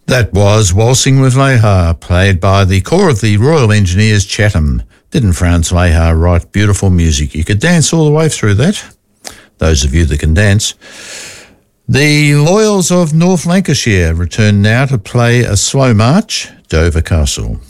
That was Waltzing with Lehar, played by the corps of the Royal Engineers Chatham. Didn't Franz Lehar write beautiful music? You could dance all the way through that, those of you that can dance. The Loyals of North Lancashire return now to play a slow march, Dover Castle.